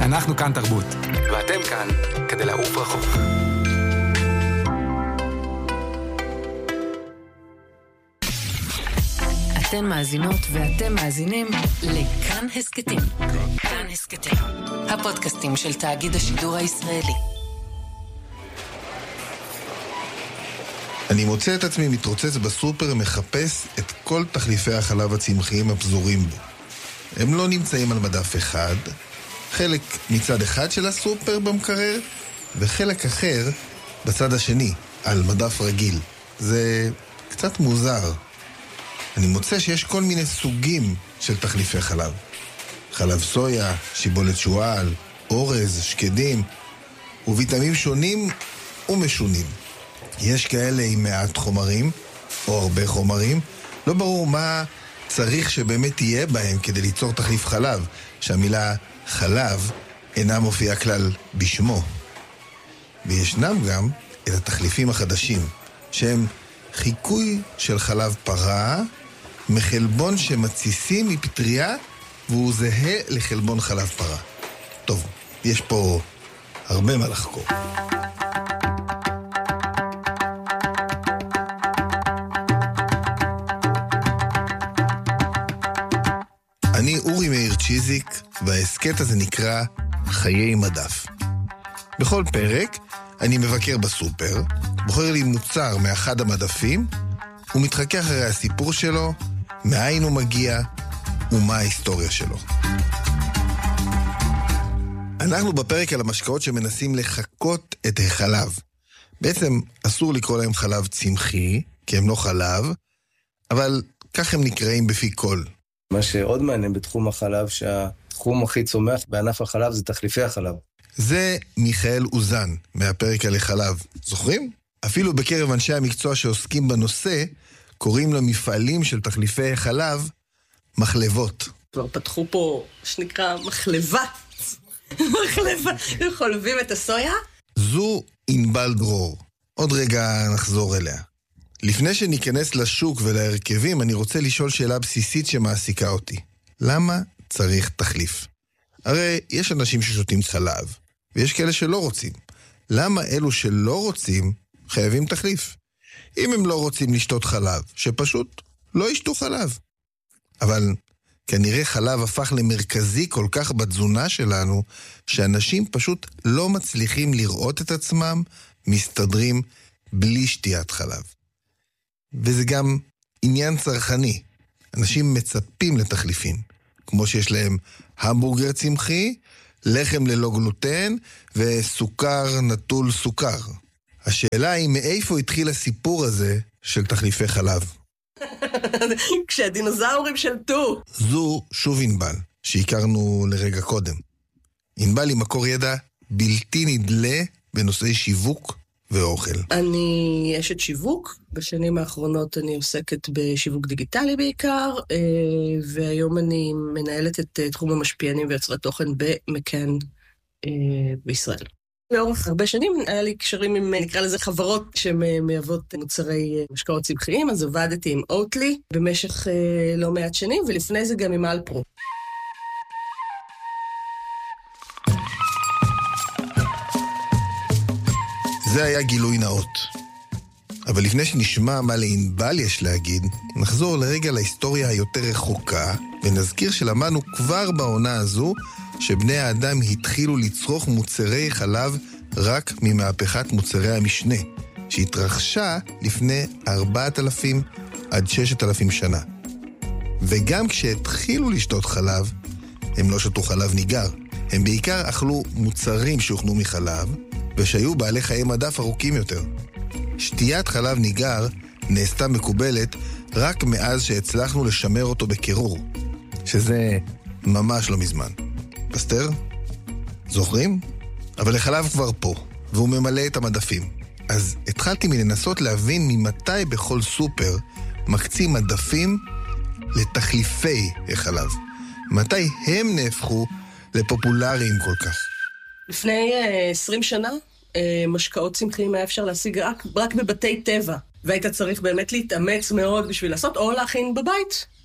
אנחנו כאן תרבות, ואתם כאן כדי לעוף רחוק. אתן מאזינות ואתם מאזינים לכאן הסקטים. כאן הסקטים, הפודקאסטים של תאגיד השידור הישראלי. אני מוצא את עצמי מתרוצץ בסופר מחפש את כל תחליפי החלב הצמחיים הפזורים בו. הם לא נמצאים על מדף אחד, חלק מצד אחד של הסופר במקרר, וחלק אחר בצד השני, על מדף רגיל. זה קצת מוזר. אני מוצא שיש כל מיני סוגים של תחליפי חלב. חלב סויה, שיבולת שועל, אורז, שקדים, וויטמינים שונים ומשונים. יש כאלה עם מעט חומרים, או הרבה חומרים. לא ברור מה צריך שבאמת תהיה בהם כדי ליצור תחליף חלב, שהמילה חלב אינה מופיעה כלל בשמו. וישנם גם את התחליפים החדשים, שהם חיקוי של חלב פרה, מחלבון שמציסים מפטריה, והוא זהה לחלבון חלב פרה. טוב, יש פה הרבה מה לחקור. אני אורי מאיר צ'יזיק, והעסקט הזה נקרא חיי מדף. בכל פרק אני מבקר בסופר, בוחר לי מוצר מאחד המדפים, ומתחכה אחרי הסיפור שלו, מאין הוא מגיע ומה ההיסטוריה שלו. אנחנו בפרק על המשקאות שמנסים לחקות את החלב. בעצם אסור לקרוא להם חלב צמחי, כי הם לא חלב, אבל כך הם נקראים בפי כל. מה שעוד מעניין בתחום החלב, שהתחום הכי צומח בענף החלב זה תחליפי החלב. זה מיכאל אוזן, מהפרק על החלב. זוכרים? אפילו בקרב אנשי המקצוע שעוסקים בנושא, קוראים למפעלים של תחליפי חלב מחלבות. כבר פתחו פה שנקרא מחלבה. מחלבה. חולבים את הסויה? זו ענבל דרור. עוד רגע נחזור אליה. לפני שניכנס לשוק ולהרכבים, אני רוצה לשאול שאלה בסיסית שמעסיקה אותי. למה צריך תחליף? הרי יש אנשים ששותים חלב, ויש כאלה שלא רוצים. למה אלו שלא רוצים חייבים תחליף? אם הם לא רוצים לשתות חלב, שפשוט לא ישתו חלב. אבל כנראה חלב הפך למרכזי כל כך בתזונה שלנו, שאנשים פשוט לא מצליחים לראות את עצמם מסתדרים בלי שתיית חלב. וזה גם עניין צרכני. אנשים מצפים לתחליפים, כמו שיש להם המבורגר צמחי, לחם ללא גלוטן וסוכר נטול סוכר. השאלה היא מאיפה התחיל הסיפור הזה של תחליפי חלב. כשהדינוזאורים שלטו. זו שוב ענבל, שהכרנו לרגע קודם. ענבל היא מקור ידע בלתי נדלה בנושאי שיווק ואוכל. אני אשת שיווק. בשנים האחרונות אני עוסקת בשיווק דיגיטלי בעיקר, והיום אני מנהלת את תחום המשפיענים ויוצרי תוכן במקאן בישראל. לאורך הרבה שנים היה לי קשרים עם, נקרא לזה, חברות שמייבאות מוצרי משקאות צמחיים, אז עבדתי עם אוטלי במשך לא מעט שנים, ולפני זה גם עם אלפרו. זה היה גילוי נאות. אבל לפני שנשמע מה לענבל יש להגיד, נחזור לרגע להיסטוריה היותר רחוקה, ונזכיר שלמדנו כבר בעונה הזו, שבני האדם התחילו לצרוך מוצרי חלב רק ממהפכת מוצרי המשנה, שהתרחשה לפני 4,000 עד 6,000 שנה. וגם כשהתחילו לשתות חלב, הם לא שתו חלב ניגר. הם בעיקר אכלו מוצרים שהוכנו מחלב, ושהיו בעלי חיי מדף ארוכים יותר. שתיית חלב ניגר נעשתה מקובלת רק מאז שהצלחנו לשמר אותו בקירור, שזה ממש לא מזמן. פסטר? זוכרים? אבל החלב כבר פה, והוא ממלא את המדפים. אז התחלתי מלנסות להבין ממתי בכל סופר מקצים מדפים לתחליפי החלב. מתי הם נהפכו לפופולריים כל כך? לפני 20 שנה, משקאות צמחיים היה אפשר להשיג רק בבתי טבע, והיית צריך באמת להתאמץ מאוד בשביל לעשות, או להכין בבית.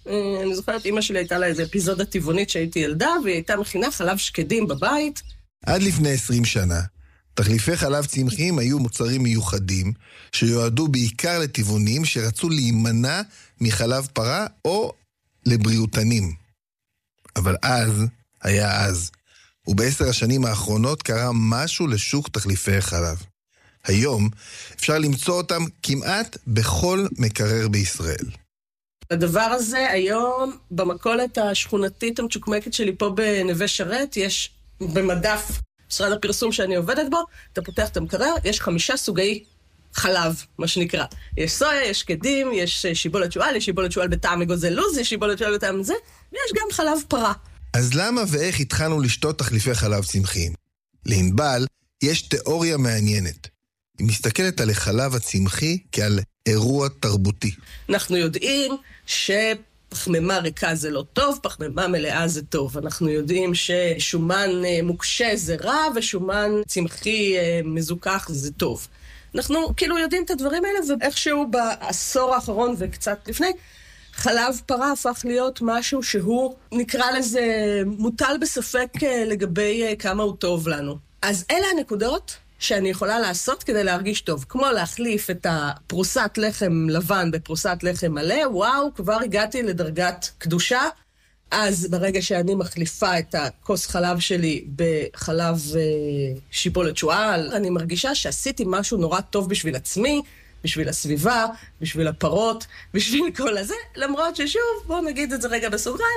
אני זוכרת, אמא שלי הייתה לה איזו אפיזודה טבעונית שהייתי ילדה, והיא הייתה מכינה חלב שקדים בבית. עד לפני 20 שנה, תחליפי חלב צמחיים היו מוצרים מיוחדים, שיועדו בעיקר לטבעונים שרצו להימנע מחלב פרה או לבריאותנים. אבל אז היה אז, וב10 השנים האחרונות קרה משהו לשוק תחליפי חלב. היום אפשר למצוא אותם כמעט בכל מקרר בישראל. הדבר הזה היום, במכולת השכונתית המצ'וקמקת שלי פה בנווה שרת, יש במדף משרד הפרסום שאני עובדת בו, אתה פותח את המקרר, יש 5 סוגי חלב, מה שנקרא. יש סויה, יש שקדים, יש שיבולת שועל, יש שיבולת שועל בטעם אגוזי לוז, יש שיבולת שועל בטעם זה, ויש גם חלב פרה. אז למה ואיך התחלנו לשתות תחליפי חלב צמחיים? לענבל יש תיאוריה מעניינת. היא מסתכלת על החלב הצמחי כעל אירוע תרבותי. אנחנו יודעים שפחמימה ריקה זה לא טוב, פחמימה מלאה זה טוב. אנחנו יודעים ששומן מוקשה זה רע, ושומן צמחי מזוכח זה טוב. אנחנו כאילו יודעים את הדברים האלה, ואיכשהו בעשור האחרון וקצת לפני, חלב פרה הפך להיות משהו שהוא, נקרא לזה, מוטל בספק לגבי כמה הוא טוב לנו. אז אלה הנקודות שאני יכולה לעשות כדי להרגיש טוב. כמו להחליף את הפרוסת לחם לבן בפרוסת לחם מלא, וואו, כבר הגעתי לדרגת קדושה. אז ברגע שאני מחליפה את הכוס חלב שלי בחלב שיבולת שועל, אני מרגישה שעשיתי משהו נורא טוב בשביל עצמי, בשביל הסביבה, בשביל הפרות, בשביל כל הזה, למרות ששוב, בואו נגיד את זה רגע בסוגריים,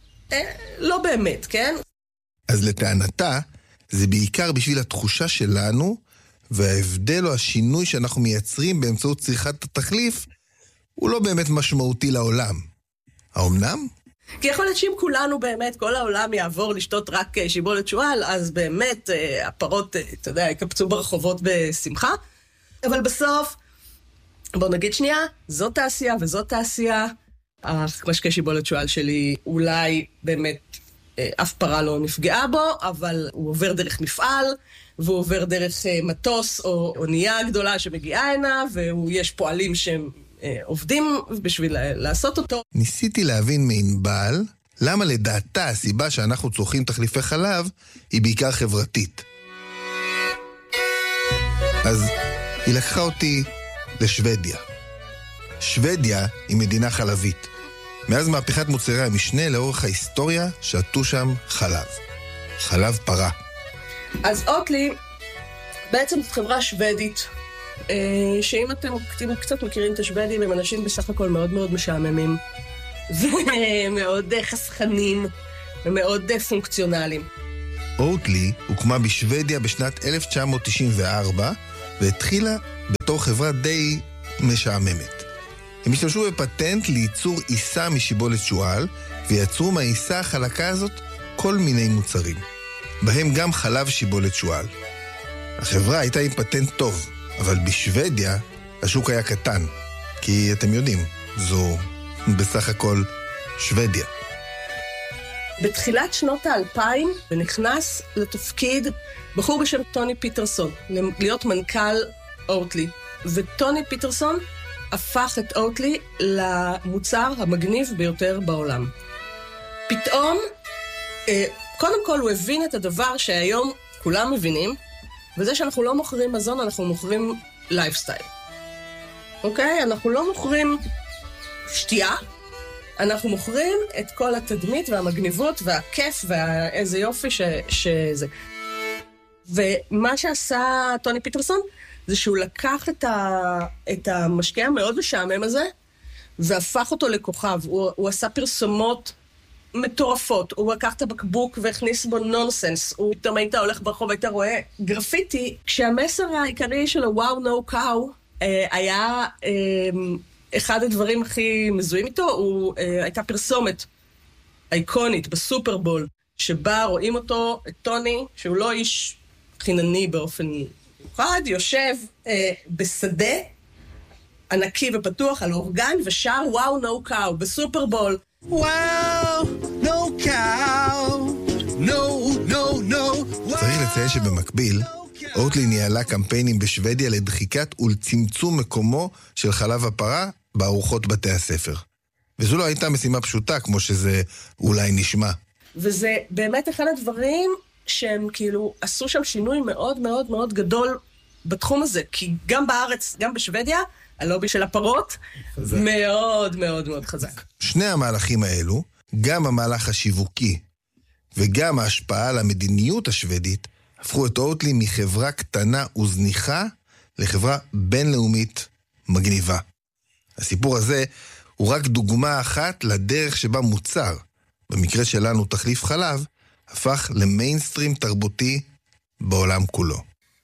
לא באמת, כן? אז לטענתה, זה בעיקר בשביל התחושה שלנו, וההבדל או השינוי שאנחנו מייצרים באמצעות צריכת התחליף, הוא לא באמת משמעותי לעולם. האומנם? כי יכול להיות שאם כולנו באמת, כל העולם יעבור לשתות רק שיבולת שועל, אז באמת הפרות, אתה יודע, יקפצו ברחובות בשמחה. אבל בסוף, בואו נגיד שנייה, זאת תעשייה וזאת תעשייה. המשקה שיבולת שועל שלי אולי באמת אף פרה לא נפגעה בו, אבל הוא עובר דרך מפעל, והוא עובר דרך מטוס או אונייה גדולה שמגיעה הנה, ויש פועלים שהם עובדים בשביל לעשות אותו. ניסיתי להבין מענבל למה לדעתה הסיבה שאנחנו צורכים תחליפי חלב היא בעיקר חברתית. אז היא לקחה אותי לשוודיה. שוודיה היא מדינה חלבית. מאז מהפכת מוצרי המשנה לאורך ההיסטוריה שתו שם חלב. חלב פרה. אז אוטלי בעצם זאת חברה שוודית, שאם אתם קצת מכירים את השוודים, הם אנשים בסך הכל מאוד מאוד משעממים, ומאוד חסכנים, ומאוד פונקציונליים. אוטלי הוקמה בשוודיה בשנת 1994, והתחילה בתור חברה די משעממת. הם השתמשו בפטנט לייצור עיסה משיבולת שועל, ויצרו מהעיסה החלקה הזאת כל מיני מוצרים, בהם גם חלב שיבולת שועל. החברה הייתה עם פטנט טוב, אבל בשוודיה השוק היה קטן, כי אתם יודעים, זו בסך הכל שוודיה. בתחילת שנות ה-2000 ונכנס לתפקיד בחור בשם טוני פיטרסון, להיות מנכ"ל אוטלי. וטוני פיטרסון הפך את אוטלי למוצר המגניב ביותר בעולם. פתאום, קודם כל הוא הבין את הדבר שהיום כולם מבינים, וזה שאנחנו לא מוכרים מזון, אנחנו מוכרים לייפסטייל. אוקיי? אנחנו לא מוכרים שתייה, אנחנו מוכרים את כל התדמית והמגניבות והכיף ואיזה יופי שזה. ומה שעשה טוני פיטרסון, זה שהוא לקח את המשקה המאוד משעמם הזה, והפך אותו לכוכב. הוא עשה פרסומות מטורפות, הוא לקח את הבקבוק והכניס בו נונסנס, הוא פתאום היית הולך ברחוב, היית רואה גרפיטי, כשהמסר העיקרי שלו, וואו, נו קאו, היה אחד הדברים הכי מזוהים איתו, הייתה פרסומת אייקונית בסופרבול, שבה רואים אותו, את טוני, שהוא לא איש חינני באופן מיוחד, יושב בשדה ענקי ופתוח על אורגן, ושר וואו, נו קאו, בסופרבול. וואו, נו קאו, נו, נו, נו. צריך לציין שבמקביל, אוטלי ניהלה קמפיינים בשוודיה לדחיקת ולצמצום מקומו של חלב הפרה בארוחות בתי הספר. וזו לא הייתה משימה פשוטה, כמו שזה אולי נשמע. וזה באמת אחד הדברים שהם כאילו עשו שם שינוי מאוד מאוד מאוד גדול בתחום הזה, כי גם בארץ, גם בשוודיה, הלובי של הפרות מאוד מאוד מאוד חזק. שני המהלכים האלו, גם המהלך השיווקי וגם ההשפעה על המדיניות השוודית, הפכו את אוטלי מחברה קטנה וזניחה לחברה בינלאומית מגניבה. הסיפור הזה הוא רק דוגמה אחת לדרך שבה מוצר, במקרה שלנו תחליף חלב, הפך למיינסטרים תרבותי בעולם כולו.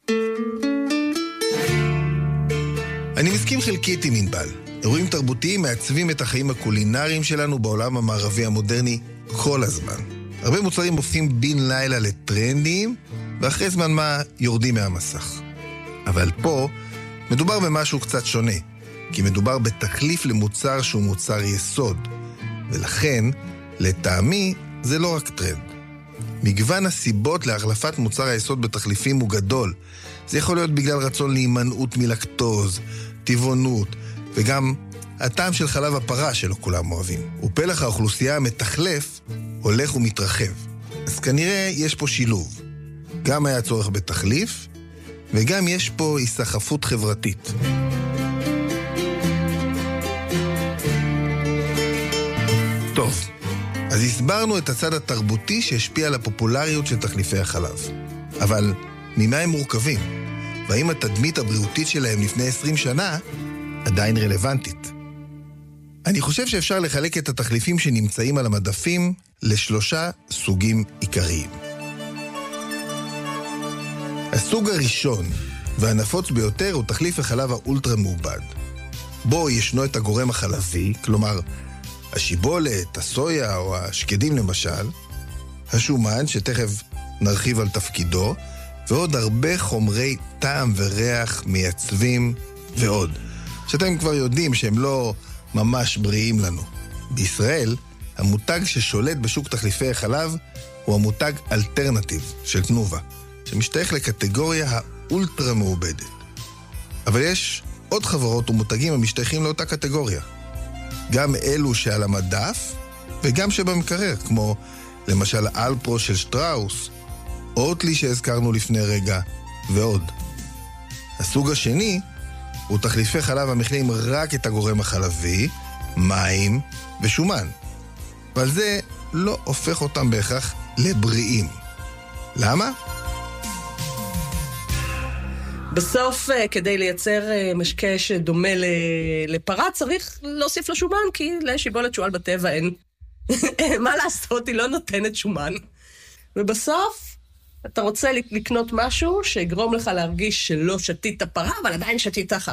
אני מסכים חלקית עם ענבל. אירועים תרבותיים מעצבים את החיים הקולינריים שלנו בעולם המערבי המודרני כל הזמן. הרבה מוצרים הופכים בן לילה לטרנדים, ואחרי זמן מה יורדים מהמסך. אבל פה מדובר במשהו קצת שונה, כי מדובר בתחליף למוצר שהוא מוצר יסוד, ולכן, לטעמי, זה לא רק טרנד. מגוון הסיבות להחלפת מוצר היסוד בתחליפים הוא גדול. זה יכול להיות בגלל רצון להימנעות מלקטוז, טבעונות, וגם הטעם של חלב הפרה שלא כולם אוהבים. ופלח האוכלוסייה המתחלף הולך ומתרחב. אז כנראה יש פה שילוב. גם היה צורך בתחליף, וגם יש פה היסחפות חברתית. טוב, אז הסברנו את הצד התרבותי שהשפיע על הפופולריות של תחליפי החלב. אבל ממה הם מורכבים? והאם התדמית הבריאותית שלהם לפני 20 שנה עדיין רלוונטית? אני חושב שאפשר לחלק את התחליפים שנמצאים על המדפים לשלושה סוגים עיקריים. הסוג הראשון והנפוץ ביותר הוא תחליף החלב האולטרה מעובד. בו ישנו את הגורם החלבי, כלומר השיבולת, הסויה או השקדים למשל, השומן שתכף נרחיב על תפקידו, ועוד הרבה חומרי טעם וריח מייצבים ועוד, שאתם כבר יודעים שהם לא ממש בריאים לנו. בישראל, המותג ששולט בשוק תחליפי החלב הוא המותג אלטרנטיב של תנובה, שמשתייך לקטגוריה האולטרה מעובדת. אבל יש עוד חברות ומותגים המשתייכים לאותה קטגוריה. גם אלו שעל המדף וגם שבמקרר, כמו למשל אלפרו של שטראוס, אוטלי שהזכרנו לפני רגע, ועוד. הסוג השני הוא תחליפי חלב המכילים רק את הגורם החלבי, מים ושומן. אבל זה לא הופך אותם בהכרח לבריאים. למה? בסוף, כדי לייצר משקה שדומה לפרה, צריך להוסיף לו שומן, כי לשיבולת שועל בטבע אין. מה לעשות, היא לא נותנת שומן. ובסוף, אתה רוצה לקנות משהו שיגרום לך להרגיש שלא שתית פרה, אבל עדיין שתית